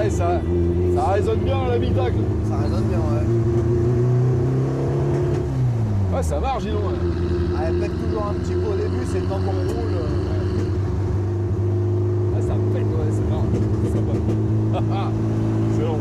Ouais, ça résonne bien à l'habitacle. Ça résonne bien, ouais. Ouais, ça marche, dis donc. Ah, elle pète toujours un petit peu au début, c'est le temps qu'on roule. Ah, ça pète, ouais, c'est marrant. C'est long.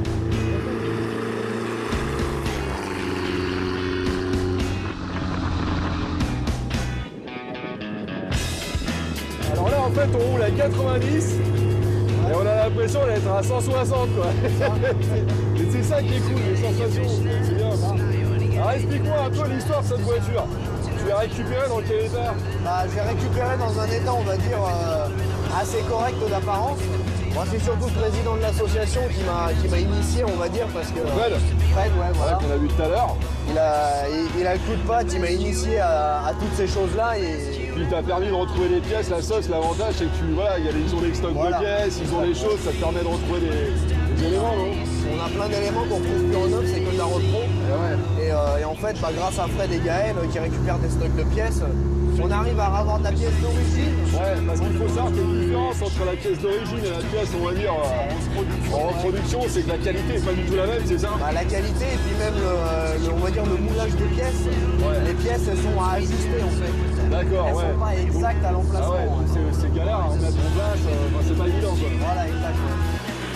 Alors là, en fait, on roule à 90 et on a l'impression d'être à 160, quoi. Et c'est ça qui est cool, les sensations, c'est bien. Alors explique-moi un peu l'histoire de cette voiture. Tu l'as récupérée dans quel état? Bah, j'ai récupéré dans un état, on va dire, assez correct d'apparence. Moi, c'est surtout le président de l'association qui m'a initié, on va dire, parce que... Fred, Fred, ouais, voilà. qu'on a vu tout à l'heure. Il a le coup de patte, il m'a initié à toutes ces choses-là et... Puis il t'a permis de retrouver les pièces, la sauce, l'avantage c'est que voilà, ils ont des stocks Voilà. de pièces, ils ont des choses, ça te permet de retrouver des éléments, non? On a plein d'éléments qu'on retrouve plus en œuvre, c'est que de la repro. Et en fait, bah, grâce à Fred et Gaël qui récupèrent des stocks de pièces, on arrive à avoir de la pièce d'origine. Ouais, parce qu'il faut savoir qu'il y a une différence entre la pièce d'origine et la pièce, on va dire, en reproduction, c'est que la qualité n'est pas du tout la même, c'est ça? Bah, la qualité et puis même on va dire le moulage des pièces. Ouais. Les pièces elles sont à ajuster en fait. D'accord, Elles ouais. sont pas exactes à Ah l'emplacement. ouais, c'est galère à remettre en place, c'est pas évident quoi. Voilà, exact. Ouais.